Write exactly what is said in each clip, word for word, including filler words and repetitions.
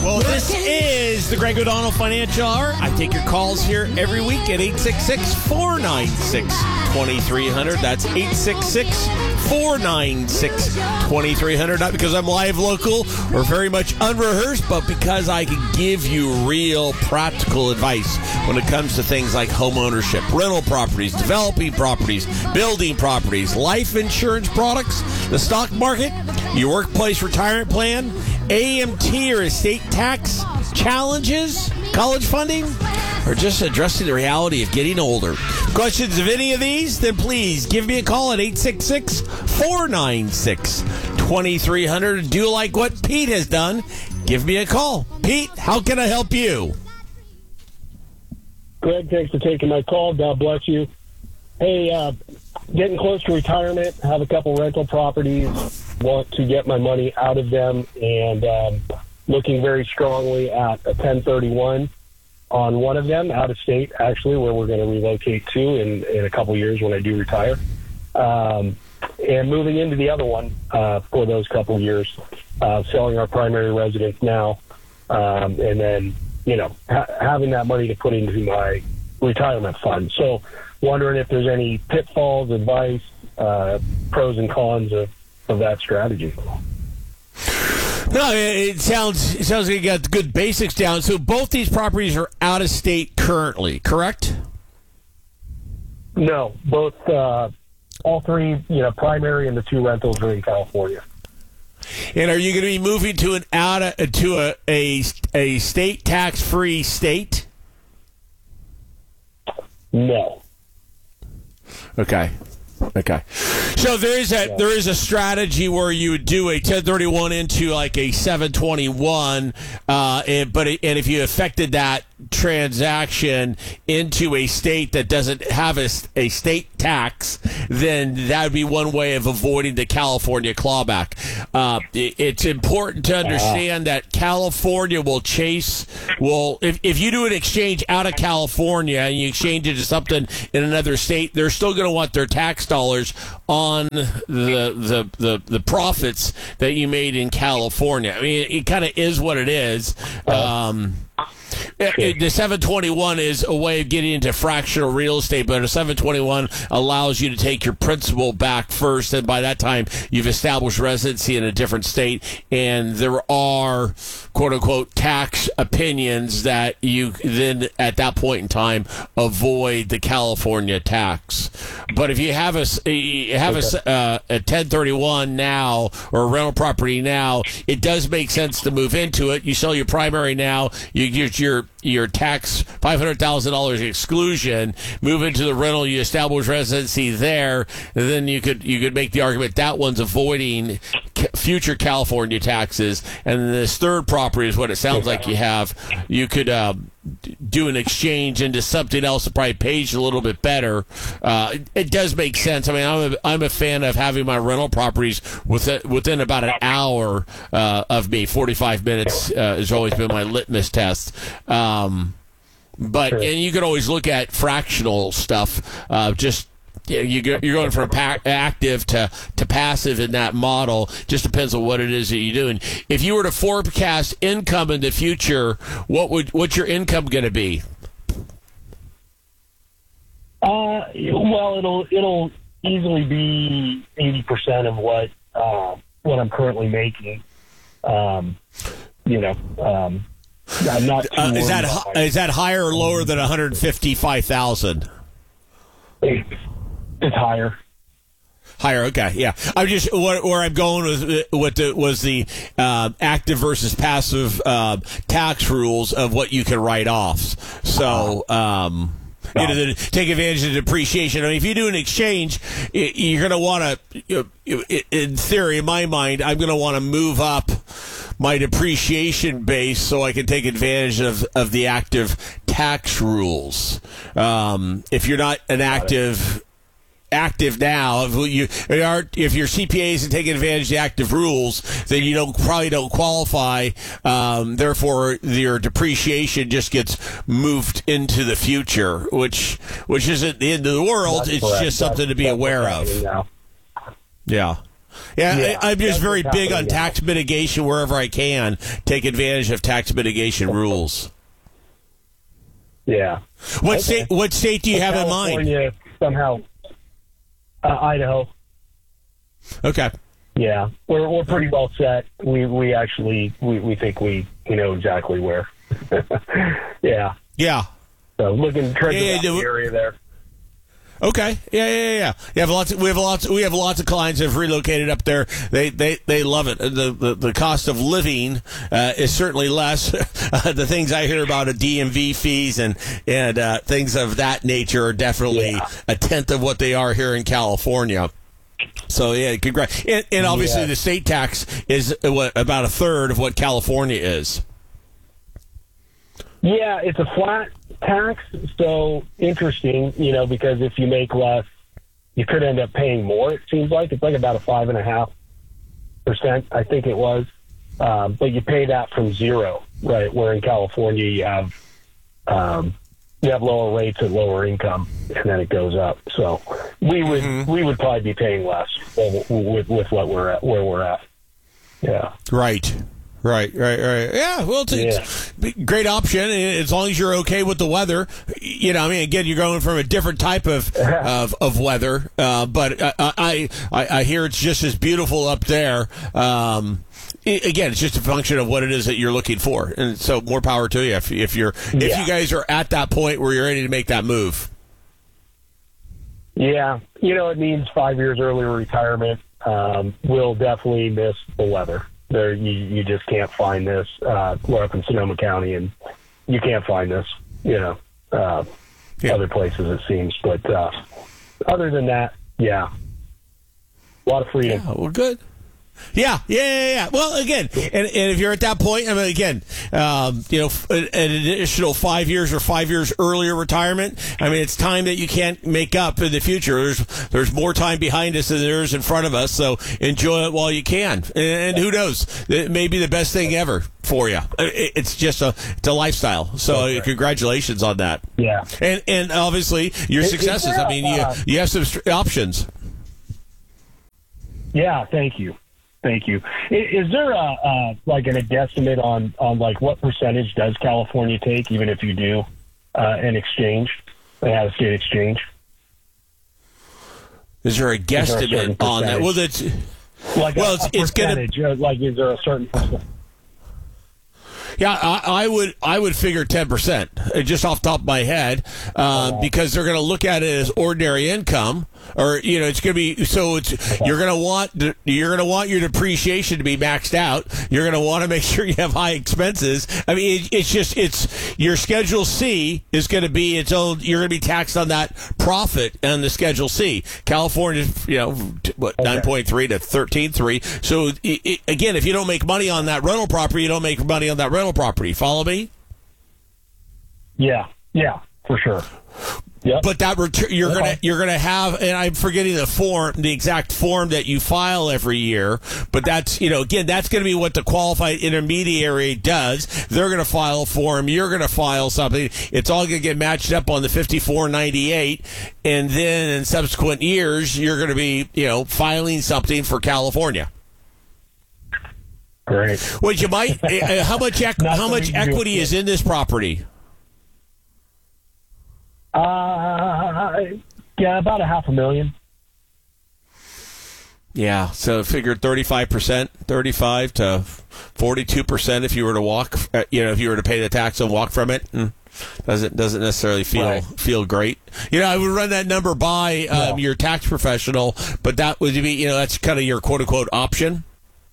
Well, this is the Greg O'Donnell Financial Hour. I take your calls here every week at eight six six, four nine six, two three zero zero. That's eight six six, four nine six, two three zero zero. Not because I'm live, local, or very much unrehearsed, but because I can give you real practical advice when it comes to things like home ownership, rental properties, developing properties, building properties, life insurance products, the stock market, your workplace retirement plan, A M T or estate tax challenges, college funding, or just addressing the reality of getting older. Questions of any of these? Then please give me a call at eight six six, four nine six, two three zero zero. Do you like what Pete has done? Give me a call. Pete, how can I help you? Greg, thanks for taking my call. God bless you. Hey, uh, getting close to retirement, have a couple rental properties, want to get my money out of them, and um, looking very strongly at a ten thirty-one on one of them, out of state, actually, where we're going to relocate to in, in a couple years when I do retire. Um, and moving into the other one uh, for those couple years, uh, selling our primary residence now, um, and then, you know, ha- having that money to put into my retirement fund. So wondering if there's any pitfalls, advice, uh, pros and cons of, of that strategy. No, it sounds it sounds like you got the good basics down. So both these properties are out of state currently, correct? No, both, uh, all three, you know, primary and the two rentals are in California. And are you going to be moving to an out of, to a, a a state tax free state? No. Okay. Okay. So there is a there is a strategy where you would do a ten thirty-one into like a seven twenty-one, uh, and, but it, and if you affected that transaction into a state that doesn't have a, a state tax, then that would be one way of avoiding the California clawback. Uh, it, it's important to understand that California will chase will if if you do an exchange out of California and you exchange it to something in another state, they're still going to want their tax dollars on the the the, the profits that you made in California. I mean, it, it kind of is what it is. Um, It, the seven twenty-one is a way of getting into fractional real estate, but a seven twenty-one allows you to take your principal back first, and by that time you've established residency in a different state, and there are quote-unquote tax opinions that you then at that point in time avoid the California tax. But if you have a you have okay. a, uh, a ten thirty-one now or a rental property now, it does make sense to move into it. You sell your primary now, you get your your tax five hundred thousand dollars exclusion, move into the rental, you establish residency there, and then you could you could make the argument that one's avoiding ca- future California taxes. And this third property is what it sounds like you have. You could uh, do an exchange into something else that probably pays you a little bit better. Uh, it, it does make sense. I mean, I'm a, I'm a fan of having my rental properties within, within about an hour uh, of me. forty-five minutes uh, has always been my litmus test. Um, but Sure. and you could always look at fractional stuff. Uh, just you know, you go, you're going from pa- active to, to passive in that model. Just depends on what it is that you're doing. If you were to forecast income in the future, what would what's your income going to be? Uh, well, it'll it'll easily be eighty percent of what uh, what I'm currently making. Um, you know, um, I'm not. Uh, is that hi- is that higher or lower than one hundred fifty-five thousand? It's higher. Higher, okay, yeah. I'm just where, where I'm going with what the, was the uh, active versus passive uh, tax rules of what you can write off. So, um, you know, to take advantage of the depreciation. I mean, if you do an exchange, you're going to want to, in theory, in my mind, I'm going to want to move up my depreciation base so I can take advantage of, of the active tax rules. Um, if you're not an active active now, if you are, if your C P A isn't taking advantage of the active rules, then you don't probably don't qualify. Um, therefore, your depreciation just gets moved into the future, which which isn't the end of the world. That's it's correct. just something that's, to be aware of. Now. Yeah. Yeah, Yeah, I, I'm just that's very what's big on happening tax mitigation wherever I can. Take advantage of tax mitigation rules. Yeah. What Okay. state? What state do you have in mind? California, somehow, uh, Idaho. Okay. Yeah, we're we're pretty well set. We we actually we, we think we, we know exactly where. yeah. Yeah. So looking trying Yeah, to yeah, yeah, do- the area there. Okay. Yeah, yeah, yeah. yeah. You have lots. Of, we have lots. We have lots of clients that have relocated up there. They they, they love it. The, the the cost of living uh, is certainly less. uh, the things I hear about, a D M V fees and and uh, things of that nature, are definitely Yeah. a tenth of what they are here in California. So yeah, congrats. And, and obviously, Yeah. the state tax is uh, what, about a third of what California is. Yeah, it's a flat tax, so interesting, you know, because if you make less, you could end up paying more. It seems like it's like about a five and a half percent, I think it was, um, but you pay that from zero, right? Where in California you have um, you have lower rates at lower income, and then it goes up. So we would Mm-hmm. we would probably be paying less with, with with what we're at, where we're at. Yeah. Right. Right, right, right. Yeah, well, it's, it's a great option as long as you're okay with the weather. You know, I mean, again, you're going from a different type of of, of weather, uh, but I, I I I hear it's just as beautiful up there. Um, i- again, it's just a function of what it is that you're looking for, and so more power to you if if you're if Yeah. you guys are at that point where you're ready to make that move. Yeah, you know, it means five years earlier retirement. Um, we'll definitely miss the weather. There, you, you just can't find this. Uh, we're up in Sonoma County, and you can't find this. You know, uh, Yeah. other places it seems. But uh, other than that, yeah, a lot of freedom. Oh, well, good. Yeah, yeah, yeah, yeah. Well, again, and, and if you're at that point, I mean, again, um, you know, f- an additional five years or five years earlier retirement. I mean, it's time that you can't make up in the future. There's there's more time behind us than there is in front of us. So enjoy it while you can. And, and who knows, it may be the best thing ever for you. It- It's just a it's a lifestyle. So Okay. congratulations on that. Yeah. And and obviously your Is- is successes. there I mean, a- you you have some str- options. Yeah, thank you. Thank you. Is, is there a, uh, like an, a guesstimate on, on like what percentage does California take, even if you do uh, an exchange, an out-of-state exchange? Is there a there a certain guesstimate on that? percentage? Well, that's. Like Well, a, it's- a it's gonna- percentage, uh, like is there a certain percent? Yeah, I, I would I would figure ten percent just off the top of my head, uh, because they're going to look at it as ordinary income, or you know, it's going to be so it's you're going to want you're going to want your depreciation to be maxed out. You're going to want to make sure you have high expenses. I mean, it, it's just it's your Schedule C is going to be its own. You're going to be taxed on that profit on the Schedule C. California, you know, what nine point three to thirteen three. So it, it, again, if you don't make money on that rental property, you don't make money on that rental property. Follow me? Yeah, yeah, for sure. Yep. But that return you're Okay. gonna you're gonna have, and I'm forgetting the form, the exact form that you file every year. But that's you know again that's going to be what the qualified intermediary does. They're going to file a form. You're going to file something. It's all going to get matched up on the fifty-four ninety-eight, and then in subsequent years you're going to be you know filing something for California. Great. Which you might. uh, how much ec- Not how much something you do. equity is in this property? Uh, yeah, about a half a million. Yeah, so figured thirty-five percent, thirty-five to forty-two percent if you were to walk, uh, you know, if you were to pay the tax and walk from it. Mm, doesn't doesn't necessarily feel Right. feel great. You know, I would run that number by um, Yeah. your tax professional, but that would be, you know, that's kind of your quote unquote option.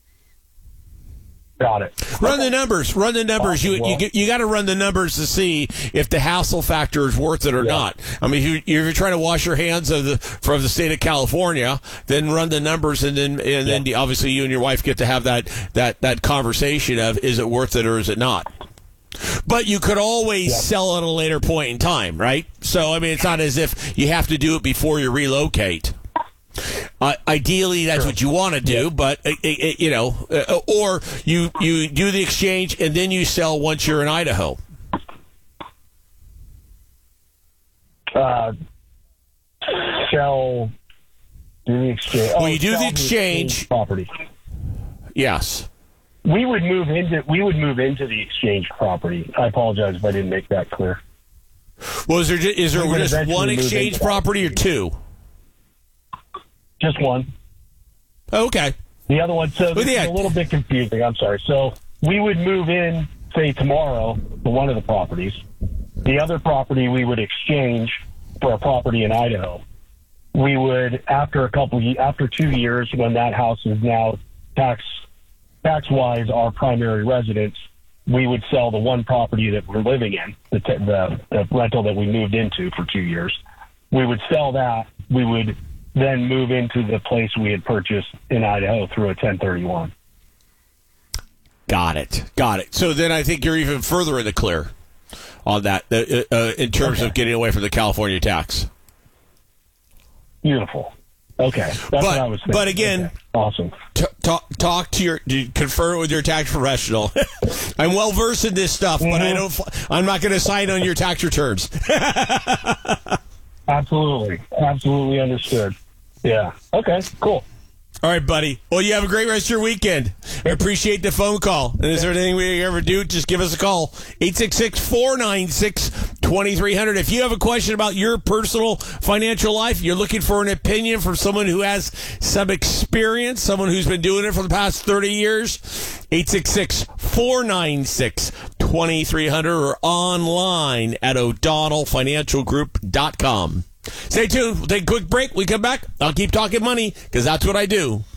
Got it. Run the numbers. Run the numbers. You you Well- get- you got to run the numbers to see if the hassle factor is worth it or Yeah. not. I mean, if, you, if you're trying to wash your hands of the from the state of California, then run the numbers, and then and then obviously you and your wife get to have that that that conversation of is it worth it or is it not. But you could always Yeah. sell at a later point in time, right? So I mean, it's not as if you have to do it before you relocate. Uh, ideally, that's what you want to do, but uh, uh, uh, you know, uh, or you you do the exchange and then you sell once you're in Idaho. Uh, sell Do the exchange. Well, Oh, you do sell the exchange. property. Yes. We would move into we would move into the exchange property. I apologize if I didn't make that clear. Well, is there ju- is there We would just eventually one move exchange into that. property or two? Just one. Okay. The other one, so Well, this yeah. is a little bit confusing. I'm sorry. So we would move in, say, tomorrow to one of the properties. The other property we would exchange for a property in Idaho. We would, after a couple, ye- after two years, when that house is now tax tax-wise our primary residence, we would sell the one property that we're living in, the, t- the, the rental that we moved into for two years. We would sell that. We would then move into the place we had purchased in Idaho through a ten thirty-one. Got it. Got it. So then I think you're even further in the clear on that uh, uh, in terms Okay. of getting away from the California tax. Beautiful. Okay. That's But- what I was thinking. but again- Okay. Awesome. T- talk, talk to your, confer with your tax professional. I'm well versed in this stuff, but I don't. I'm not going to sign on your tax returns. Absolutely. Absolutely understood. Yeah. Okay, cool. All right, buddy. Well, you have a great rest of your weekend. I appreciate the phone call. And is there anything we can ever do? Just give us a call. eight six six, four nine six, two three zero zero. If you have a question about your personal financial life, you're looking for an opinion from someone who has some experience, someone who's been doing it for the past thirty years, eight six six, four nine six, two three zero zero or online at o'donnell financial group dot com. Stay tuned. We'll take a quick break. We come back. I'll keep talking money because that's what I do.